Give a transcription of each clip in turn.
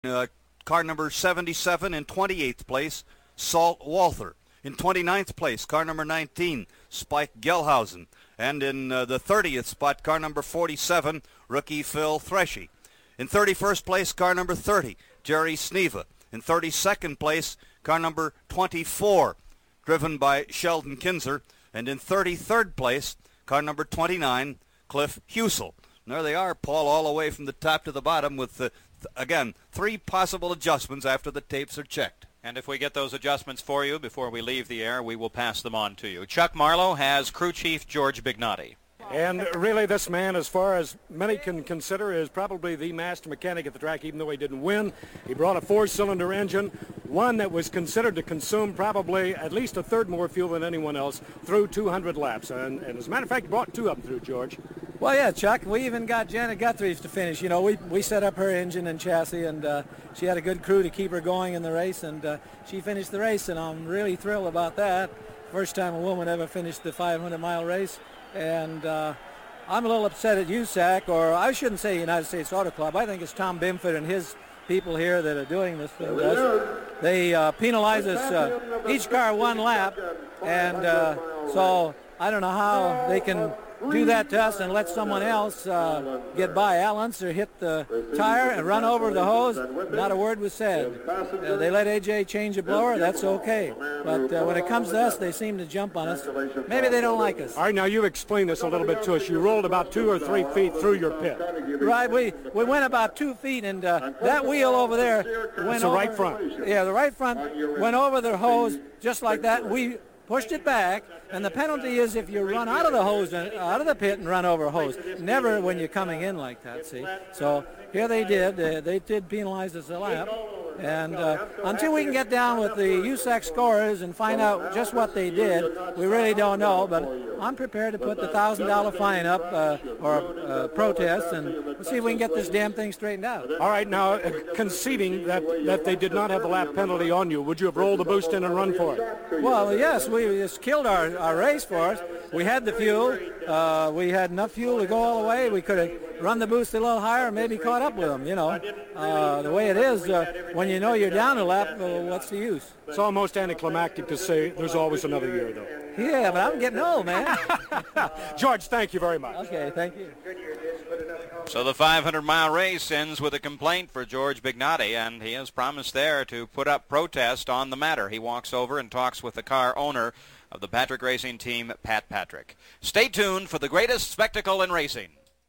car number 77 in 28th place, Salt Walther. In 29th place, car number 19, Spike Gelhausen. And in the 30th spot, car number 47, rookie Phil Threshy. In 31st place, car number 30, Jerry Sneva. In 32nd place, car number 24, driven by Sheldon Kinzer. And in 33rd place, car number 29, Cliff Husel. And there they are, Paul, all the way from the top to the bottom with, again, 3 possible adjustments after the tapes are checked. And if we get those adjustments for you before we leave the air, we will pass them on to you. Chuck Marlowe has crew chief George Bignotti. And really, this man, as far as many can consider, is probably the master mechanic at the track, even though he didn't win. He brought a 4-cylinder engine, one that was considered to consume probably at least a third more fuel than anyone else through 200 laps. And as a matter of fact, he brought 2 up through, George. Well, yeah, Chuck, we even got Janet Guthrie's to finish. You know, we set up her engine and chassis, and she had a good crew to keep her going in the race, and she finished the race, and I'm really thrilled about that. First time a woman ever finished the 500-mile race. And I'm a little upset at USAC, or I shouldn't say United States Auto Club. I think it's Tom Bimford and his people here that are doing this to us. They penalize us each car 1 lap, and so I don't know how they can do that to us and let someone else get by. Al Unser hit the tire and run over the hose. Not a word was said. They let AJ change a blower. That's okay. But when it comes to us, they seem to jump on us. Maybe they don't like us. All right, now you explain this a little bit to us. You rolled about 2 or 3 feet through your pit. Right, we went about 2 feet, and that wheel over there went over. The right front. Yeah, the right front went over the hose just like that. We pushed it back, and the penalty is if you run out of the hose, out of the pit and run over a hose. Never when you're coming in like that, see. So here they did. They did penalize us a lap. And until we can get down with the USAC scorers and find out just what they did, we really don't know. But I'm prepared to put the $1,000 fine up or protest, and we'll see if we can get this damn thing straightened out. All right, now conceding that they did not have the lap penalty on you, would you have rolled the boost in and run for it? Well, yes, we just killed our race for us. We had the fuel. We had enough fuel to go all the way. We could have run the boost a little higher and maybe caught up with them, you know. The way it is, when you know you're down a lap, what's the use? It's almost anticlimactic to say there's always another year, though. Yeah, but I'm getting old, man. George, thank you very much. Okay, thank you. So the 500-mile race ends with a complaint for George Bignotti, and he has promised there to put up protest on the matter. He walks over and talks with the car owner of the Patrick Racing Team, Pat Patrick. Stay tuned for the greatest spectacle in racing.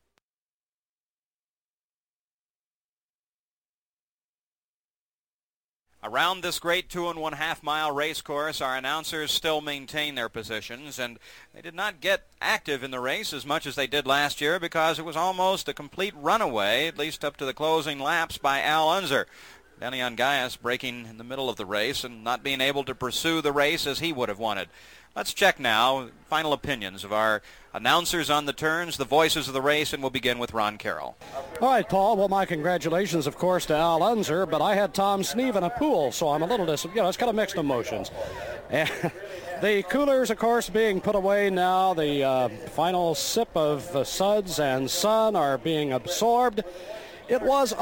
Around this great 2.5-mile race course, our announcers still maintain their positions, and they did not get active in the race as much as they did last year because it was almost a complete runaway, at least up to the closing laps, by Al Unser. Denny Ongaias breaking in the middle of the race and not being able to pursue the race as he would have wanted. Let's check now final opinions of our announcers on the turns, the voices of the race, and we'll begin with Ron Carroll. All right, Paul. Well, my congratulations, of course, to Al Unser, but I had Tom Sneve in a pool, so I'm a little it's kind of mixed emotions. And the coolers, of course, being put away now. The final sip of suds and sun are being absorbed. It was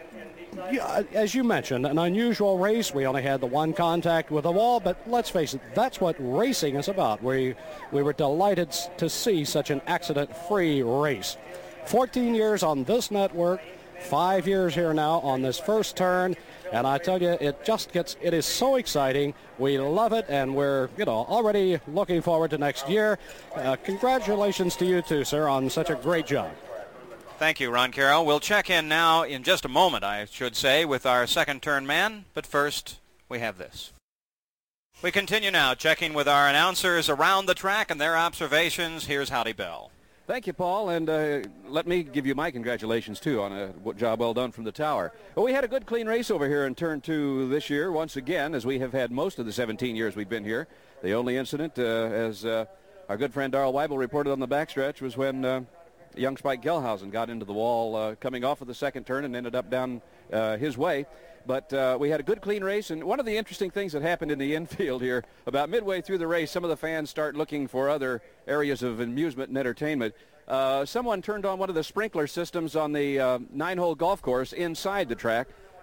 as you mentioned, an unusual race. We only had the one contact with the wall, but let's face it, that's what racing is about. We were delighted to see such an accident-free race. 14 years on this network, 5 years here now on this first turn, and I tell you, it is so exciting. We love it, and we're, already looking forward to next year. Congratulations to you too, sir, on such a great job. Thank you, Ron Carroll. We'll check in now in just a moment, I should say, with our second turn man. But first, we have this. We continue now checking with our announcers around the track and their observations. Here's Howdy Bell. Thank you, Paul, and let me give you my congratulations, too, on a job well done from the tower. Well, we had a good, clean race over here in Turn 2 this year, once again, as we have had most of the 17 years we've been here. The only incident, as our good friend Darrell Weibel reported on the backstretch, was when young Spike Gelhausen got into the wall coming off of the second turn and ended up down his way. But we had a good, clean race, and one of the interesting things that happened in the infield here, about midway through the race, some of the fans start looking for other areas of amusement and entertainment. Someone turned on one of the sprinkler systems on the 9-hole golf course inside the track,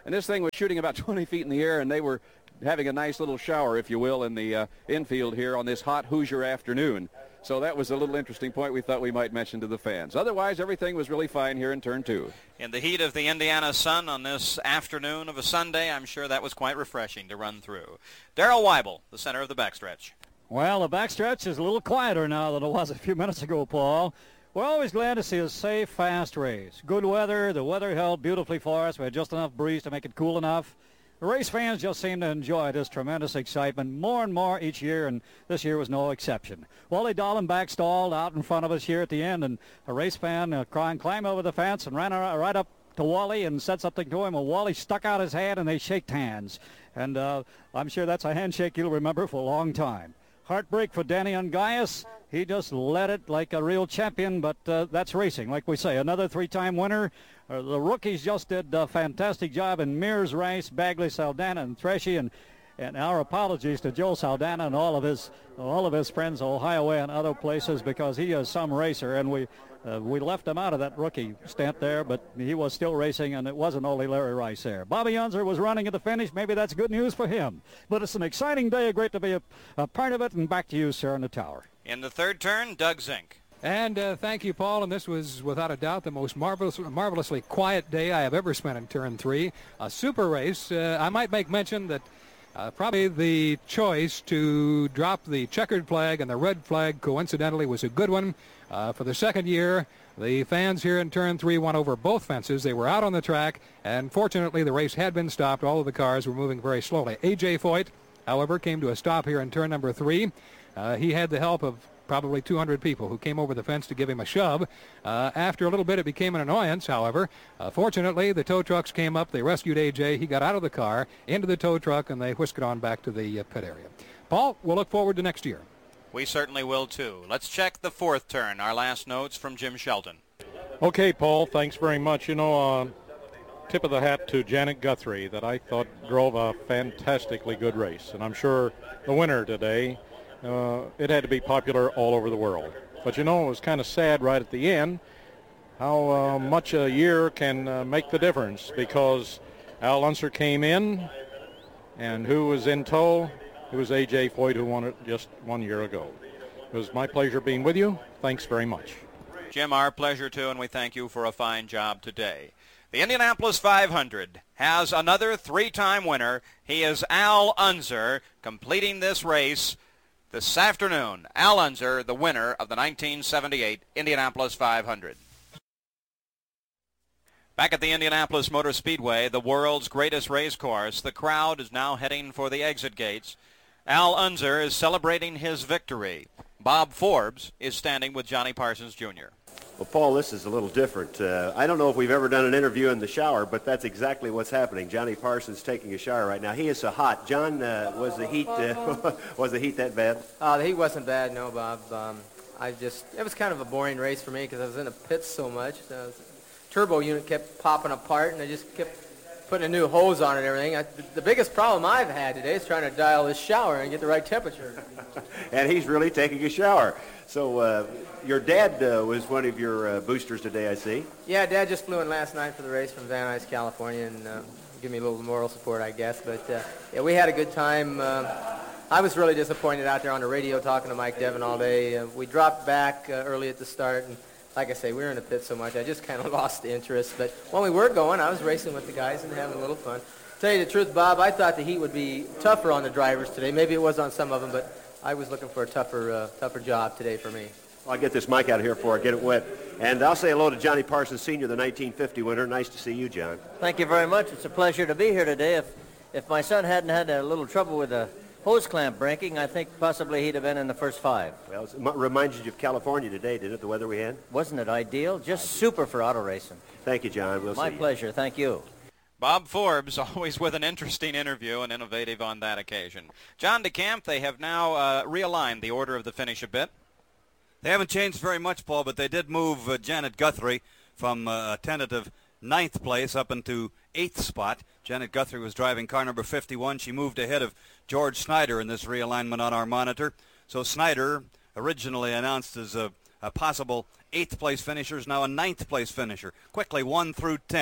and this thing was shooting about 20 feet in the air, and they were having a nice little shower, if you will, in the infield here on this hot Hoosier afternoon. So that was a little interesting point we thought we might mention to the fans. Otherwise, everything was really fine here in turn 2. In the heat of the Indiana sun on this afternoon of a Sunday, I'm sure that was quite refreshing to run through. Darrell Weibel, the center of the backstretch. Well, the backstretch is a little quieter now than it was a few minutes ago, Paul. We're always glad to see a safe, fast race. Good weather. The weather held beautifully for us. We had just enough breeze to make it cool enough. The race fans just seem to enjoy this tremendous excitement more and more each year, and this year was no exception. Wally Dahlem backstalled out in front of us here at the end, and a race fan climbed over the fence and ran right up to Wally and said something to him, and Wally stuck out his hand, and they shaked hands. And I'm sure that's a handshake you'll remember for a long time. Heartbreak for Danny Ungaius. He just led it like a real champion, but that's racing. Like we say, another 3-time winner. The rookies just did a fantastic job in Mears, Rice, Bagley, Saldana, and Threshy, and our apologies to Joe Saldana and all of his friends, Ohio Way and other places, because he is some racer, and we left him out of that rookie stint there, but he was still racing, and it wasn't only Larry Rice there. Bobby Unser was running at the finish. Maybe that's good news for him. But it's an exciting day. Great to be a part of it, and back to you, sir, in the tower. In the third turn, Doug Zink. And thank you, Paul. And this was, without a doubt, the most marvelously quiet day I have ever spent in Turn 3. A super race. I might make mention that probably the choice to drop the checkered flag and the red flag coincidentally was a good one. For the second year, the fans here in Turn 3 went over both fences. They were out on the track, and fortunately the race had been stopped. All of the cars were moving very slowly. A.J. Foyt, however, came to a stop here in turn number 3. He had the help of probably 200 people who came over the fence to give him a shove. After a little bit, it became an annoyance, however. Fortunately, the tow trucks came up. They rescued A.J. He got out of the car, into the tow truck, and they whisked it on back to the pit area. Paul, we'll look forward to next year. We certainly will, too. Let's check the fourth turn. Our last notes from Jim Shelton. Okay, Paul, thanks very much. You know, tip of the hat to Janet Guthrie that I thought drove a fantastically good race. And I'm sure the winner today, it had to be popular all over the world. But, you know, it was kind of sad right at the end how much a year can make the difference, because Al Unser came in, and who was in tow? It was A.J. Foyt, who won it just 1 year ago. It was my pleasure being with you. Thanks very much. Jim, our pleasure, too, and we thank you for a fine job today. The Indianapolis 500 has another 3-time winner. He is Al Unser, completing this race this afternoon. Al Unser, the winner of the 1978 Indianapolis 500. Back at the Indianapolis Motor Speedway, the world's greatest race course, the crowd is now heading for the exit gates. Al Unser is celebrating his victory. Bob Forbes is standing with Johnny Parsons, Jr. Well, Paul, this is a little different. I don't know if we've ever done an interview in the shower, but that's exactly what's happening. Johnny Parsons taking a shower right now. He is so hot. John, was the heat that bad? The heat wasn't bad, no, Bob. It was kind of a boring race for me because I was in the pits so much. The turbo unit kept popping apart, and I just kept putting a new hose on it and everything. The biggest problem I've had today is trying to dial this shower and get the right temperature. And he's really taking a shower. So your dad was one of your boosters today, I see. Yeah, Dad just flew in last night for the race from Van Nuys, California, and give me a little moral support, I guess. But yeah, we had a good time. I was really disappointed out there on the radio talking to Mike Devin all day. We dropped back early at the start, and like I say, we were in the pit so much, I just kind of lost the interest. But when we were going, I was racing with the guys and having a little fun. Tell you the truth, Bob, I thought the heat would be tougher on the drivers today. Maybe it was on some of them, but I was looking for a tougher job today for me. Well, I'll get this mic out of here before I get it wet. And I'll say hello to Johnny Parsons, Sr., the 1950 winner. Nice to see you, John. Thank you very much. It's a pleasure to be here today. If my son hadn't had a little trouble with a hose clamp breaking, I think possibly he'd have been in the first 5. Well, it reminds you of California today, didn't it, the weather we had? Wasn't it ideal? Just super for auto racing. Thank you, John. We'll see you. My pleasure. Thank you. Bob Forbes, always with an interesting interview and innovative on that occasion. John DeCamp, they have now realigned the order of the finish a bit. They haven't changed very much, Paul, but they did move Janet Guthrie from a tentative 9th place up into 8th spot. Janet Guthrie was driving car number 51. She moved ahead of George Snyder in this realignment on our monitor. So Snyder, originally announced as a possible 8th place finisher, is now a 9th place finisher. Quickly, 1 through 10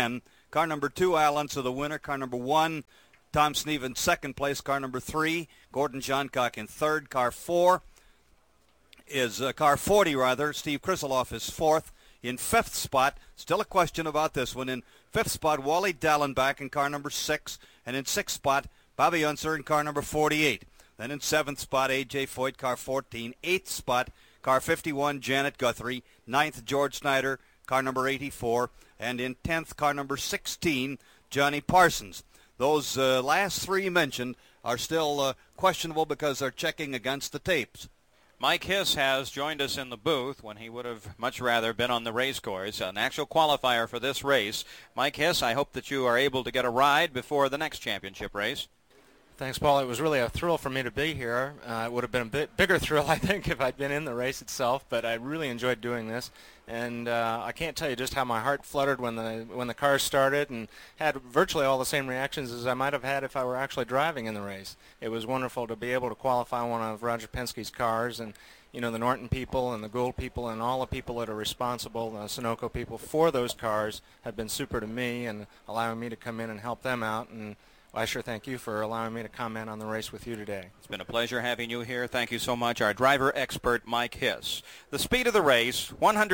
Car number 2, Al Unser, the winner. Car number 1, Tom Sneeve in second place. Car number 3, Gordon Johncock in third. Car 4 is car 40, Steve Krisaloff is fourth. In fifth spot, still a question about this one. In fifth spot, Wally Dallenbach in car number 6. And in sixth spot, Bobby Unser in car number 48. Then in seventh spot, A.J. Foyt, car 14. Eighth spot, car 51, Janet Guthrie. Ninth, George Snyder, car number 84. And in 10th, car number 16, Johnny Parsons. Those last three mentioned are still questionable because they're checking against the tapes. Mike Hiss has joined us in the booth when he would have much rather been on the race course, an actual qualifier for this race. Mike Hiss, I hope that you are able to get a ride before the next championship race. Thanks, Paul. It was really a thrill for me to be here. It would have been a bit bigger thrill, I think, if I'd been in the race itself, but I really enjoyed doing this. And I can't tell you just how my heart fluttered when the cars started, and had virtually all the same reactions as I might have had if I were actually driving in the race. It was wonderful to be able to qualify one of Roger Penske's cars, and you know, the Norton people and the Gould people and all the people that are responsible, the Sunoco people, for those cars have been super to me and allowing me to come in and help them out. And I sure thank you for allowing me to comment on the race with you today. It's been a pleasure having you here. Thank you so much, our driver expert, Mike Hiss. The speed of the race,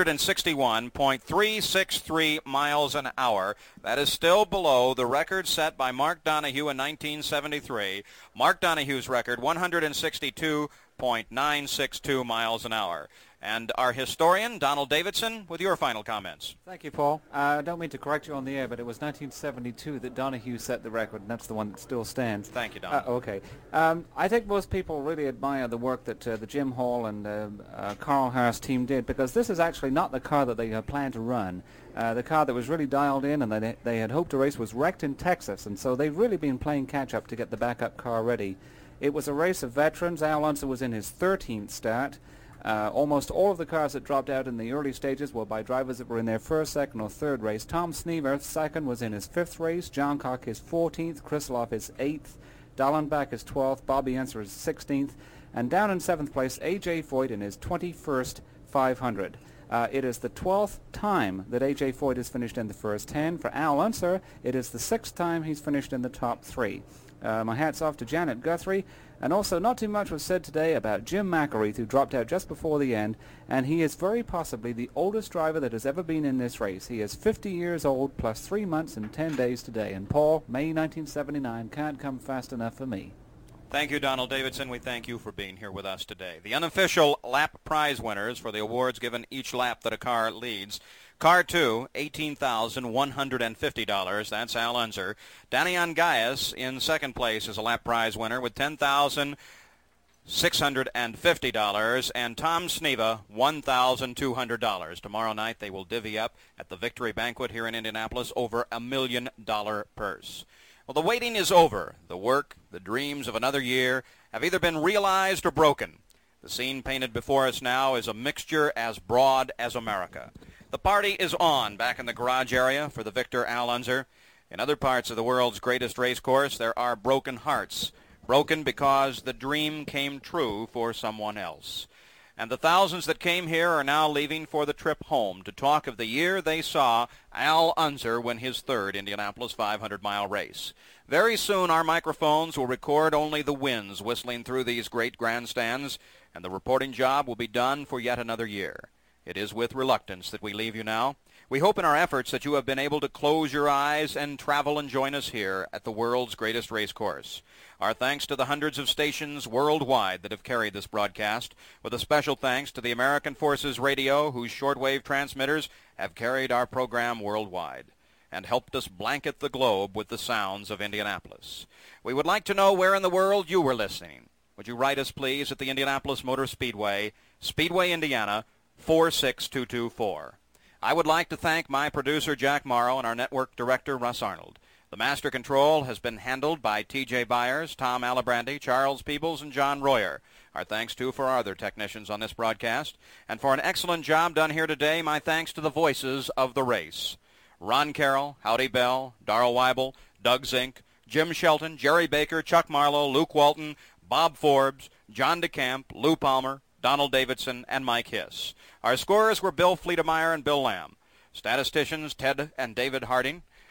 161.363 miles an hour. That is still below the record set by Mark Donohue in 1973. Mark Donohue's record, 162.962 miles an hour. And our historian, Donald Davidson, with your final comments. Thank you, Paul. I don't mean to correct you on the air, but it was 1972 that Donohue set the record, and that's the one that still stands. Thank you, Don. Okay. I think most people really admire the work that the Jim Hall and Carl Harris team did, because this is actually not the car that they had planned to run. The car that was really dialed in and they had hoped to race was wrecked in Texas, and so they've really been playing catch-up to get the backup car ready. It was a race of veterans. Al Unser was in his 13th start. Almost all of the cars that dropped out in the early stages were by drivers that were in their first, second, or third race. Tom Sneeve, second, was in his 5th race. Johncock his 14th. Krisaloff his 8th. Dallenbach his 12th. Bobby Unser his 16th. And down in 7th place, A.J. Foyt in his 21st 500. It is the 12th time that A.J. Foyt has finished in the first 10. For Al Unser, it is the 6th time he's finished in the top 3. My hat's off to Janet Guthrie. And also, not too much was said today about Jim McElreath, who dropped out just before the end, and he is very possibly the oldest driver that has ever been in this race. He is 50 years old, plus 3 months and 10 days today. And Paul, May 1979 can't come fast enough for me. Thank you, Donald Davidson. We thank you for being here with us today. The unofficial lap prize winners for the awards given each lap that a car leads. Car 2, $18,150. That's Al Unser. Daniel Gaius in second place is a lap prize winner with $10,650. And Tom Sneeve, $1,200. Tomorrow night they will divvy up at the Victory Banquet here in Indianapolis over $1 million purse. Well, the waiting is over. The work, the dreams of another year have either been realized or broken. The scene painted before us now is a mixture as broad as America. The party is on back in the garage area for the victor, Al Unser. In other parts of the world's greatest race course, there are broken hearts. Broken because the dream came true for someone else. And the thousands that came here are now leaving for the trip home to talk of the year they saw Al Unser win his 3rd Indianapolis 500-mile race. Very soon our microphones will record only the winds whistling through these great grandstands, and the reporting job will be done for yet another year. It is with reluctance that we leave you now. We hope in our efforts that you have been able to close your eyes and travel and join us here at the world's greatest race course. Our thanks to the hundreds of stations worldwide that have carried this broadcast, with a special thanks to the American Forces Radio, whose shortwave transmitters have carried our program worldwide and helped us blanket the globe with the sounds of Indianapolis. We would like to know where in the world you were listening. Would you write us, please, at the Indianapolis Motor Speedway, Speedway, Indiana, 46224. I would like to thank my producer, Jack Morrow, and our network director, Russ Arnold. The master control has been handled by T.J. Byers, Tom Alibrandi, Charles Peebles, and John Royer. Our thanks, too, for our other technicians on this broadcast. And for an excellent job done here today, my thanks to the voices of the race. Ron Carroll, Howdy Bell, Darrell Weibel, Doug Zink, Jim Shelton, Jerry Baker, Chuck Marlowe, Luke Walton, Bob Forbes, John DeCamp, Lou Palmer, Donald Davidson, and Mike Hiss. Our scorers were Bill Fleetemeyer and Bill Lamb. Statisticians Ted and David Harding.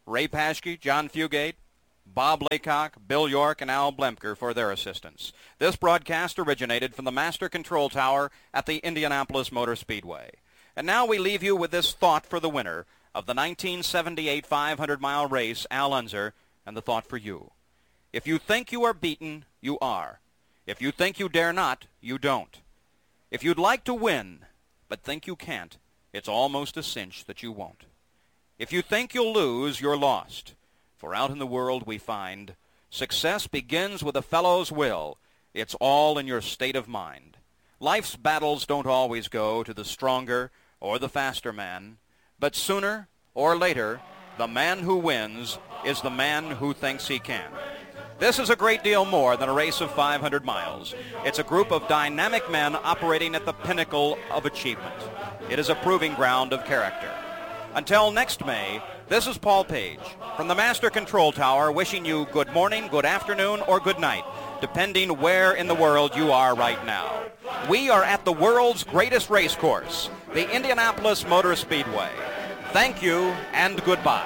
Ray Paschke, John Fugate, Bob Laycock, Bill York, and Al Blemker for their assistance. This broadcast originated from the Master Control Tower at the Indianapolis Motor Speedway. And now we leave you with this thought for the winner of the 1978 500-mile race, Al Unser, and the thought for you. If you think you are beaten, you are. If you think you dare not, you don't. If you'd like to win, but think you can't, it's almost a cinch that you won't. If you think you'll lose, you're lost. For out in the world we find success begins with a fellow's will. It's all in your state of mind. Life's battles don't always go to the stronger or the faster man, but sooner or later, the man who wins is the man who thinks he can. This is a great deal more than a race of 500 miles. It's a group of dynamic men operating at the pinnacle of achievement. It is a proving ground of character. Until next May, this is Paul Page from the Master Control Tower wishing you good morning, good afternoon, or good night, depending where in the world you are right now. We are at the world's greatest race course, the Indianapolis Motor Speedway. Thank you and goodbye.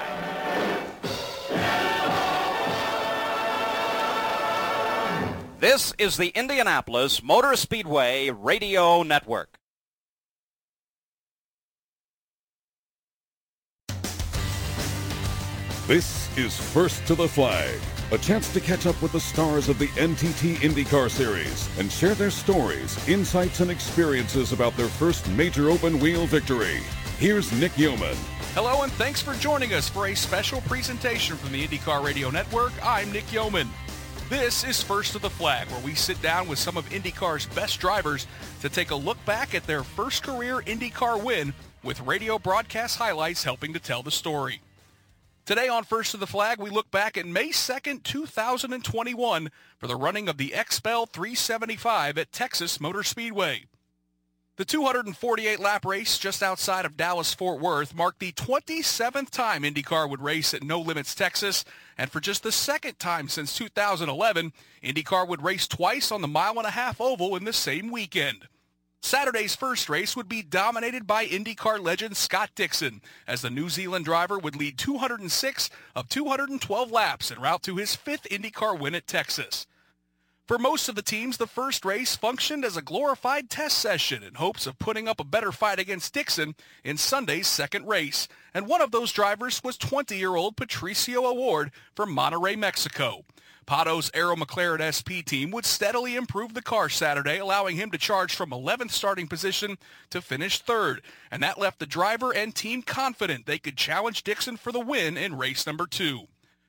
This is the Indianapolis Motor Speedway Radio Network. This is First to the Flag, a chance to catch up with the stars of the NTT IndyCar Series and share their stories, insights, and experiences about their first major open-wheel victory. Here's Nick Yeoman. Hello, and thanks for joining us for a special presentation from the IndyCar Radio Network. I'm Nick Yeoman. This is First to the Flag, where we sit down with some of IndyCar's best drivers to take a look back at their first career IndyCar win, with radio broadcast highlights helping to tell the story. Today on First to the Flag, we look back at May 2nd, 2021 for the running of the XPEL 375 at Texas Motor Speedway. The 248-lap race just outside of Dallas-Fort Worth marked the 27th time IndyCar would race at No Limits, Texas, and for just the second time since 2011, IndyCar would race twice on the mile-and-a-half oval in the same weekend. Saturday's first race would be dominated by IndyCar legend Scott Dixon, as the New Zealand driver would lead 206 of 212 laps en route to his fifth IndyCar win at Texas. For most of the teams, the first race functioned as a glorified test session in hopes of putting up a better fight against Dixon in Sunday's second race, and one of those drivers was 20-year-old Patricio O'Ward from Monterrey, Mexico. Pato's Arrow McLaren SP team would steadily improve the car Saturday, allowing him to charge from 11th starting position to finish third, and that left the driver and team confident they could challenge Dixon for the win in race number 2.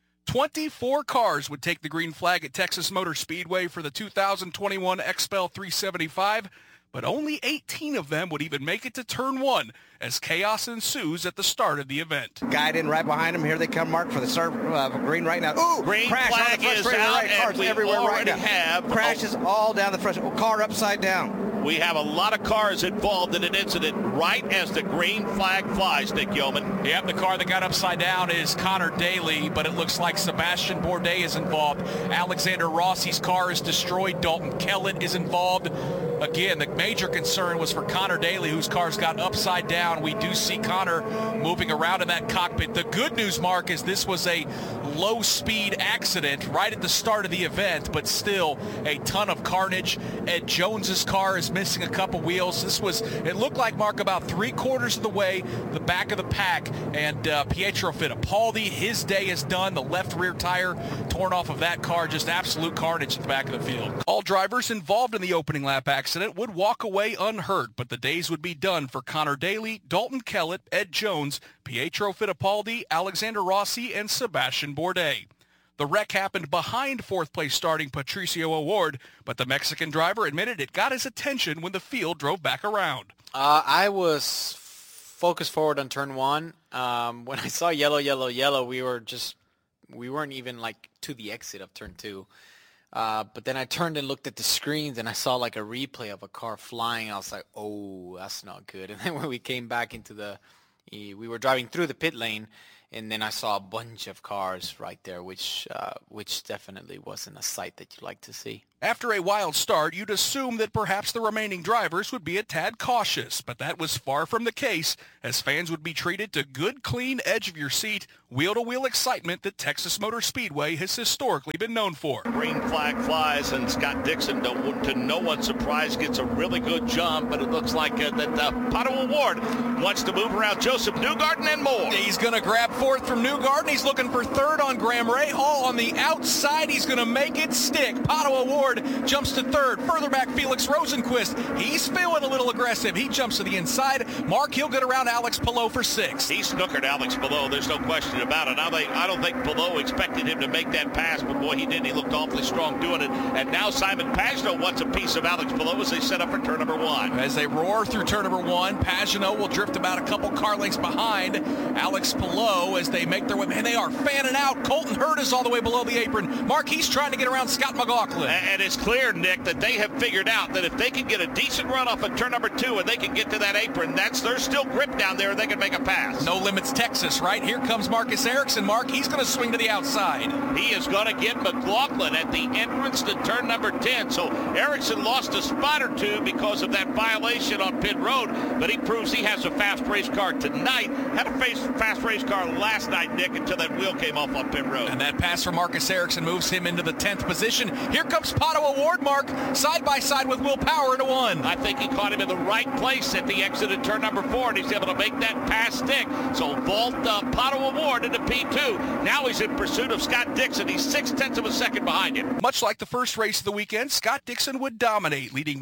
24 cars would take the green flag at Texas Motor Speedway for the 2021 XPEL 375, but only 18 of them would even make it to turn 1 as chaos ensues at the start of the event. Guide in right behind him. Here they come, Mark, for the green right now. Ooh, green crash flag on the front is straight out, right. Cars and we everywhere already right now. have crashes all down the front. Car upside down. We have a lot of cars involved in an incident right as the green flag flies, Nick Yeoman. Yep, the car that got upside down is Connor Daly, but it looks like Sebastian Bourdais is involved. Alexander Rossi's car is destroyed. Dalton Kellett is involved. Again, the major concern was for Connor Daly, whose cars got upside down. We do see Connor moving around in that cockpit. The good news, Mark, is this was a low-speed accident right at the start of the event, but still a ton of carnage. Ed Jones's car is missing a couple wheels. It looked like, Mark, about 3/4 of the way the back of the pack, and Pietro Fittipaldi, his day is done. The left rear tire torn off of that car, just absolute carnage at the back of the field. All drivers involved in the opening lap accident would walk away unhurt, but the days would be done for Connor Daly, Dalton Kellett, Ed Jones, Pietro Fittipaldi, Alexander Rossi, and Sebastian Bourdais. The wreck happened behind fourth-place starting Patricio O'Ward, but the Mexican driver admitted it got his attention when the field drove back around. I was focused forward on turn 1. When I saw yellow, yellow, yellow, we weren't even like to the exit of turn 2. But then I turned and looked at the screens, and I saw like a replay of a car flying. I was like, oh, that's not good. And then when we came back into we were driving through the pit lane, And then I saw a bunch of cars right there, which definitely wasn't a sight that you like to see. After a wild start, you'd assume that perhaps the remaining drivers would be a tad cautious, but that was far from the case, as fans would be treated to good, clean, edge-of-your-seat, wheel-to-wheel excitement that Texas Motor Speedway has historically been known for. Green flag flies, and Scott Dixon, to no one's surprise, gets a really good jump, but it looks like that Pato O'Ward wants to move around Joseph Newgarden and more. He's going to grab fourth from Newgarden. He's looking for third on Graham Rahal. On the outside, he's going to make it stick. Pato O'Ward jumps to third. Further back, Felix Rosenquist. He's feeling a little aggressive. He jumps to the inside. Mark, he'll get around Alex Palou for sixth. He snookered Alex Palou. There's no question about it. I don't think Palou expected him to make that pass, but boy, he did. He looked awfully strong doing it. And now Simon Pagenaud wants a piece of Alex Palou as they set up for turn number one. As they roar through turn number one, Pagenaud will drift about a couple car lengths behind Alex Palou as they make their way. Man, they are fanning out. Colton Hurd is all the way below the apron. Mark, he's trying to get around Scott McLaughlin. And it's clear, Nick, that they have figured out that if they can get a decent run off of turn number two and they can get to that apron, there's still grip down there and they can make a pass. No limits Texas, right? Here comes Marcus Ericsson. Mark, he's going to swing to the outside. He is going to get McLaughlin at the entrance to turn number 10. So Ericsson lost a spot or two because of that violation on pit road, but he proves he has a fast race car tonight. Had a fast race car last night, Nick, until that wheel came off on pit road. And that pass from Marcus Ericsson moves him into the 10th position. Here comes Pato O'Ward, Mark, side by side with Will Power into one. I think he caught him in the right place at the exit of turn number 4, and he's able to make that pass stick. So vault Pato O'Ward into P2. Now he's in pursuit of Scott Dixon. He's 0.6 of a second behind him. Much like the first race of the weekend, Scott Dixon would dominate, leading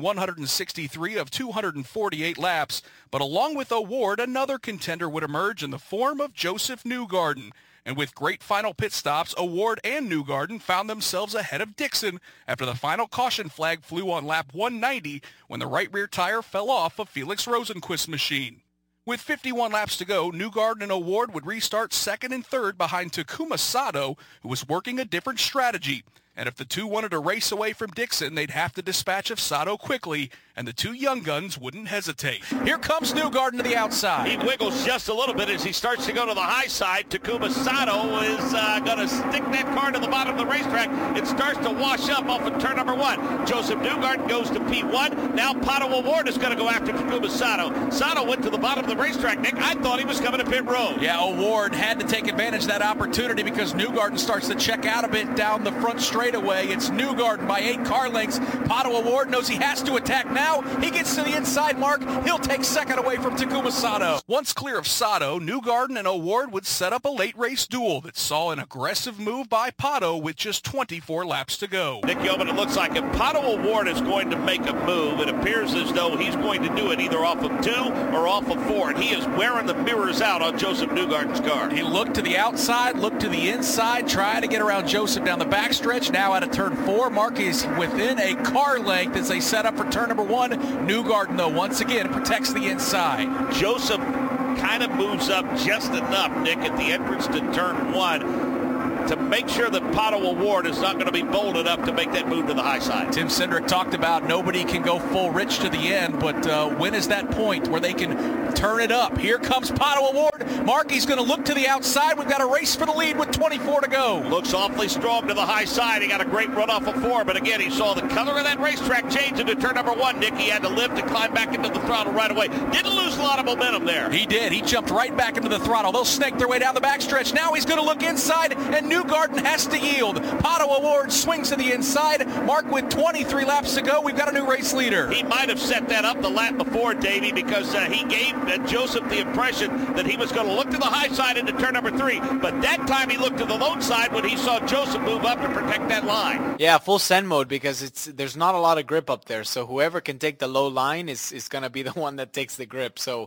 163 of 248 laps. But along with O'Ward, another contender would emerge in the form of Joseph Newgarden. And with great final pit stops, O'Ward and Newgarden found themselves ahead of Dixon after the final caution flag flew on lap 190 when the right rear tire fell off of Felix Rosenquist's machine. With 51 laps to go, Newgarden and O'Ward would restart second and third behind Takuma Sato, who was working a different strategy. And if the two wanted to race away from Dixon, they'd have to dispatch of Sato quickly, and the two young guns wouldn't hesitate. Here comes Newgarden to the outside. He wiggles just a little bit as he starts to go to the high side. Takuma Sato is going to stick that car to the bottom of the racetrack. It starts to wash up off of turn number 1. Joseph Newgarden goes to P1. Now Pato O'Ward is going to go after Takuma Sato. Sato went to the bottom of the racetrack, Nick. I thought he was coming to pit road. Yeah, O'Ward had to take advantage of that opportunity because Newgarden starts to check out a bit down the front straightaway. It's Newgarden by 8 car lengths. Pato O'Ward knows he has to attack now. He gets to the inside mark. He'll take second away from Takuma Sato. Once clear of Sato, Newgarden and O'Ward would set up a late race duel that saw an aggressive move by Pato with just 24 laps to go. Nick Yeoman, it looks like if Pato O'Ward is going to make a move, it appears as though he's going to do it either off of 2 or off of 4, and he is wearing the mirrors out on Joseph Newgarden's car. He looked to the outside, looked to the inside, trying to get around Joseph down the backstretch. Now out of turn 4, Mark is within a car length as they set up for turn number 1. Newgarden, though, once again protects the inside. Joseph kind of moves up just enough, Nick, at the entrance to turn 1 to make sure that Pato O'Ward is not going to be bold enough to make that move to the high side. Tim Cindric talked about nobody can go full rich to the end, but when is that point where they can turn it up? Here comes Pato O'Ward. Markey's going to look to the outside. We've got a race for the lead with 24 to go. Looks awfully strong to the high side. He got a great run off of 4, but again, he saw the color of that racetrack change into turn number 1. Nick, he had to lift to climb back into the throttle right away. Didn't lose a lot of momentum there. He did. He jumped right back into the throttle. They'll snake their way down the backstretch. Now he's going to look inside, and Newgarden has to yield. Pato O'Ward swings to the inside. Mark, with 23 laps to go, we've got a new race leader. He might have set that up the lap before, Davey, because he gave Joseph the impression that he was going to look to the high side into turn number 3. But that time he looked to the low side when he saw Joseph move up to protect that line. Yeah, full send mode because there's not a lot of grip up there. So whoever can take the low line is going to be the one that takes the grip. So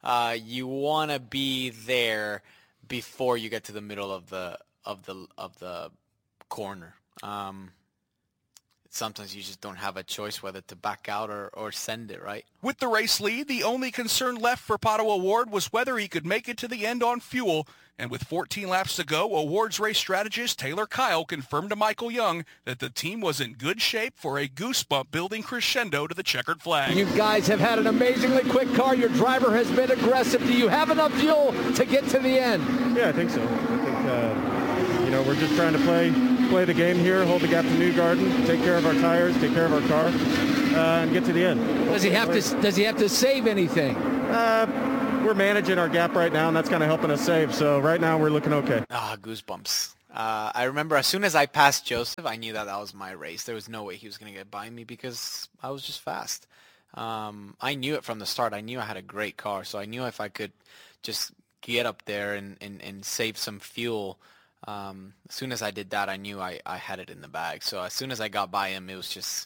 you want to be there before you get to the middle of the corner. sometimes you just don't have a choice whether to back out or send it, right? With the race lead, the only concern left for Pato O'Ward was whether he could make it to the end on fuel. And with 14 laps to go, O'Ward's race strategist Taylor Kyle confirmed to Michael Young that the team was in good shape for a goosebump-building crescendo to the checkered flag. You guys have had an amazingly quick car. Your driver has been aggressive. Do you have enough fuel to get to the end? Yeah, I think so. I think, we're just trying to play the game here, hold the gap to Newgarden, take care of our tires, take care of our car, and get to the end. Does he have to save anything? We're managing our gap right now, and that's kind of helping us save. So right now we're looking okay. Goosebumps. I remember as soon as I passed Joseph, I knew that was my race. There was no way he was going to get by me because I was just fast. I knew it from the start. I knew I had a great car, so I knew if I could just get up there and save some fuel, as soon as I did that, I knew I had it in the bag. So as soon as I got by him, it was just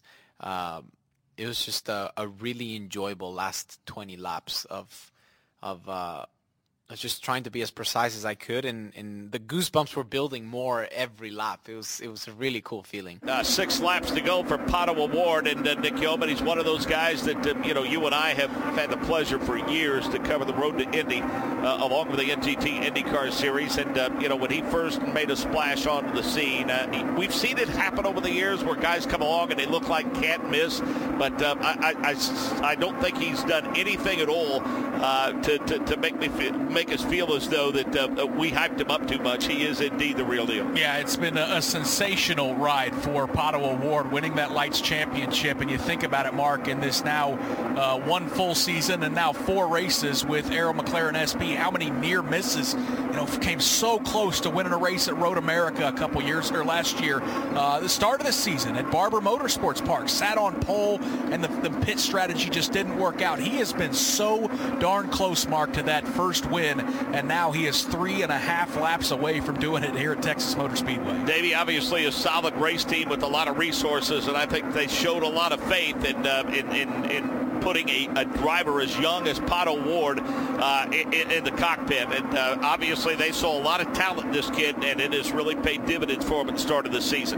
a really enjoyable last 20 laps of just trying to be as precise as I could, and the goosebumps were building more every lap. It was a really cool feeling. 6 laps to go for Pato O'Ward, and Nick Yeoman, he's one of those guys that you and I have had the pleasure for years to cover the road to Indy along with the NTT IndyCar Series. And when he first made a splash onto the scene, we've seen it happen over the years where guys come along and they look like can't miss, but I don't think he's done anything at all to make us feel as though that we hyped him up too much. He is indeed the real deal. Yeah, it's been a sensational ride for Pato O'Ward, winning that Lights Championship. And you think about it, Mark, in this now 1 full season and now 4 races with Arrow McLaren SP, how many near misses, came so close to winning a race at Road America last year. The start of the season at Barber Motorsports Park, sat on pole, and the pit strategy just didn't work out. He has been so darn close, Mark, to that first win, and now he is 3.5 laps away from doing it here at Texas Motor Speedway. Davey, obviously a solid race team with a lot of resources, and I think they showed a lot of faith in putting a driver as young as Pato O'Ward in the cockpit. And obviously they saw a lot of talent in this kid, and it has really paid dividends for him at the start of the season.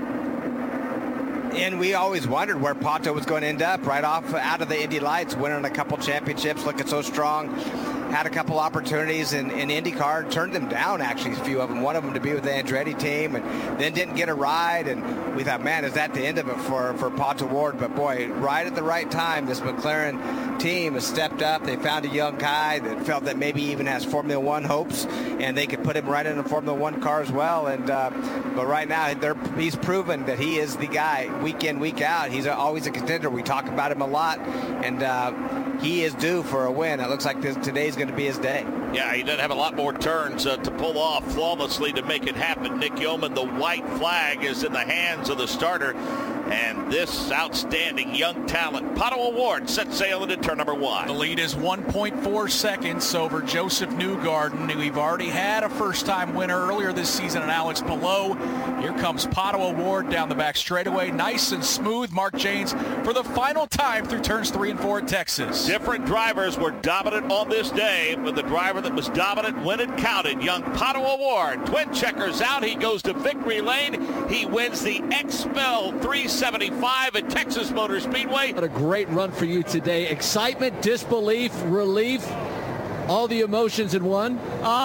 And we always wondered where Pato was going to end up right off out of the Indy Lights, winning a couple championships, looking so strong. Had a couple opportunities in IndyCar, turned them down, actually, a few of them. One of them to be with the Andretti team, and then didn't get a ride. And we thought, man, is that the end of it for Pato O'Ward? But, boy, right at the right time, this McLaren team has stepped up. They found a young guy that felt that maybe even has Formula One hopes, and they could put him right in a Formula One car as well. And but right now, he's proven that he is the guy week in, week out. He's always a contender. We talk about him a lot, and he is due for a win. It looks like today's going to be his day. Yeah, he doesn't have a lot more turns to pull off flawlessly to make it happen. Nick Yeoman, the white flag is in the hands of the starter, and this outstanding young talent, Pato O'Ward, set sail into turn number 1. The lead is 1.4 seconds over Joseph Newgarden. We've already had a first-time winner earlier this season in Alex Palou. Here comes Pato O'Ward down the back straightaway, nice and smooth. Mark Jaynes for the final time through turns 3 and 4 at Texas. Different drivers were dominant on this day, but the driver that was dominant when it counted, young Pato O'Ward. Twin checkers out. He goes to victory lane. He wins the XPEL 375 at Texas Motor Speedway. What a great run for you today. Excitement, disbelief, relief, all the emotions in one.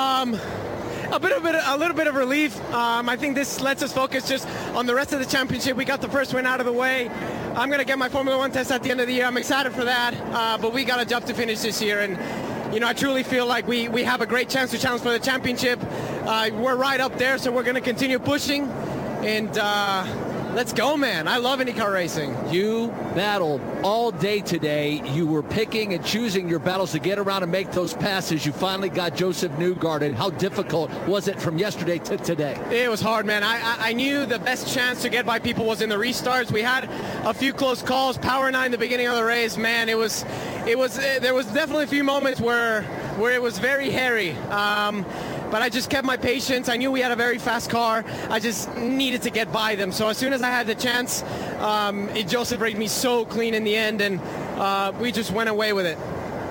A little bit of relief. I think this lets us focus just on the rest of the championship. We got the first win out of the way. I'm going to get my Formula One test at the end of the year. I'm excited for that, but we got a job to finish this year, and I truly feel like we have a great chance to challenge for the championship. We're right up there, so we're going to continue pushing, and let's go, man. I love IndyCar racing. You battled all day today. You were picking and choosing your battles to get around and make those passes. You finally got Joseph Newgarden. How difficult was it from yesterday to today? It was hard, man. I knew the best chance to get by people was in the restarts. We had a few close calls. Power 9 the beginning of the race, man. There was definitely a few moments where it was very hairy. But I just kept my patience. I knew we had a very fast car. I just needed to get by them. So as soon as I had the chance, Joseph raced me so clean in the end, and we just went away with it.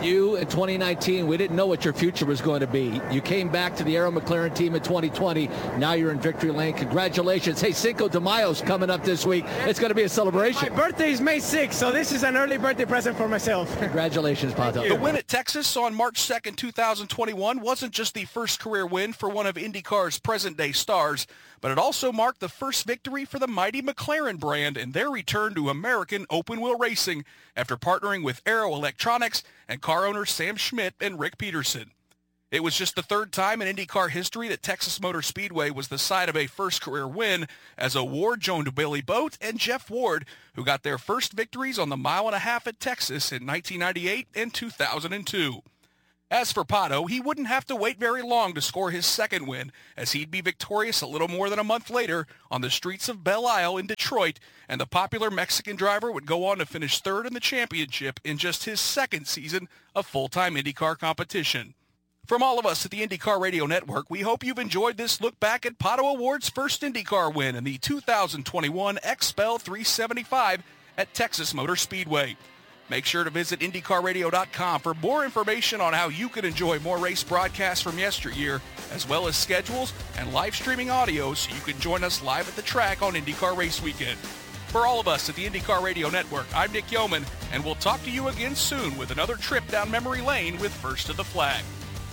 You in 2019, we didn't know what your future was going to be. You came back to the Arrow McLaren team in 2020. Now you're in victory lane. Congratulations. Hey, Cinco de Mayo's coming up this week. It's going to be a celebration. My birthday is May 6th, so this is an early birthday present for myself. Congratulations, Pato. The win at Texas on March 2nd, 2021 wasn't just the first career win for one of IndyCar's present-day stars, but it also marked the first victory for the mighty McLaren brand in their return to American open-wheel racing after partnering with Arrow Electronics and car owners Sam Schmidt and Rick Peterson. It was just the third time in IndyCar history that Texas Motor Speedway was the site of a first career win, as Ward joined Billy Boat and Jeff Ward, who got their first victories on the mile and a half at Texas in 1998 and 2002. As for Pato, he wouldn't have to wait very long to score his second win, as he'd be victorious a little more than a month later on the streets of Belle Isle in Detroit, and the popular Mexican driver would go on to finish third in the championship in just his second season of full-time IndyCar competition. From all of us at the IndyCar Radio Network, we hope you've enjoyed this look back at Pato O'Ward's first IndyCar win in the 2021 XPEL 375 at Texas Motor Speedway. Make sure to visit IndyCarRadio.com for more information on how you can enjoy more race broadcasts from yesteryear, as well as schedules and live streaming audio so you can join us live at the track on IndyCar Race Weekend. For all of us at the IndyCar Radio Network, I'm Nick Yeoman, and we'll talk to you again soon with another trip down memory lane with First to the Flag.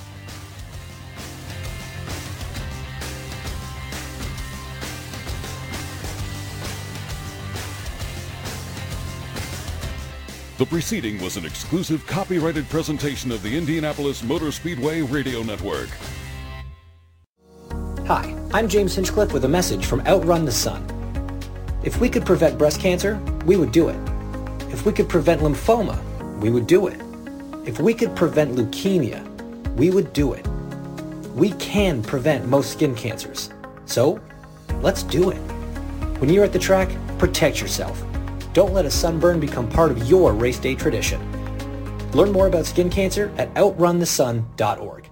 The preceding was an exclusive copyrighted presentation of the Indianapolis Motor Speedway Radio Network. Hi, I'm James Hinchcliffe with a message from Outrun the Sun. If we could prevent breast cancer, we would do it. If we could prevent lymphoma, we would do it. If we could prevent leukemia, we would do it. We can prevent most skin cancers. So, let's do it. When you're at the track, protect yourself. Don't let a sunburn become part of your race day tradition. Learn more about skin cancer at outrunthesun.org.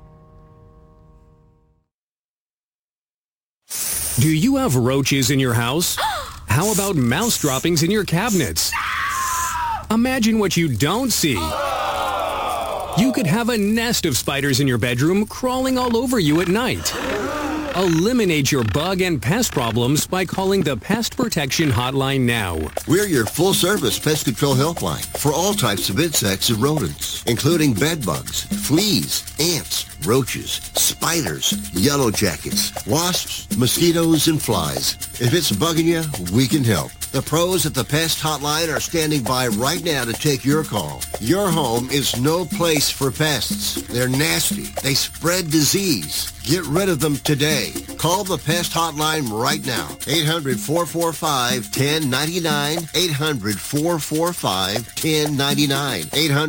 Do you have roaches in your house? How about mouse droppings in your cabinets? Imagine what you don't see. You could have a nest of spiders in your bedroom crawling all over you at night. Eliminate your bug and pest problems by calling the Pest Protection Hotline now. We're your full-service pest control helpline for all types of insects and rodents, including bed bugs, fleas, ants, roaches, spiders, yellow jackets, wasps, mosquitoes, and flies. If it's bugging you, we can help. The pros at the Pest Hotline are standing by right now to take your call. Your home is no place for pests. They're nasty. They spread disease. Get rid of them today. Call the Pest Hotline right now. 800-445-1099. 800-445-1099.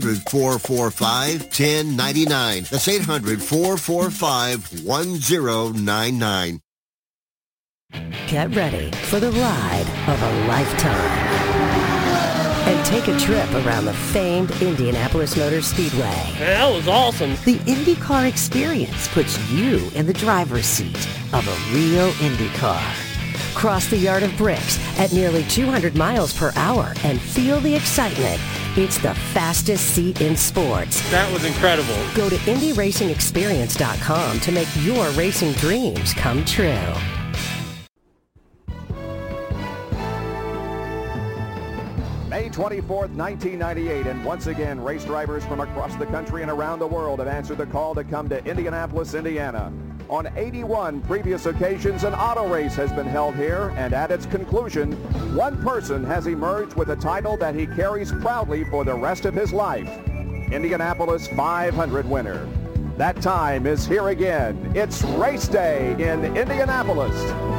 800-445-1099. That's 800-445-1099. Get ready for the ride of a lifetime and take a trip around the famed Indianapolis Motor Speedway. That was awesome. The IndyCar experience puts you in the driver's seat of a real IndyCar. Cross the Yard of Bricks at nearly 200 miles per hour and feel the excitement. It's the fastest seat in sports. That was incredible. Go to IndyRacingExperience.com to make your racing dreams come true. May 24th, 1998, and once again, race drivers from across the country and around the world have answered the call to come to Indianapolis, Indiana. On 81 previous occasions, an auto race has been held here, and at its conclusion, one person has emerged with a title that he carries proudly for the rest of his life. Indianapolis 500 winner. That time is here again. It's race day in Indianapolis.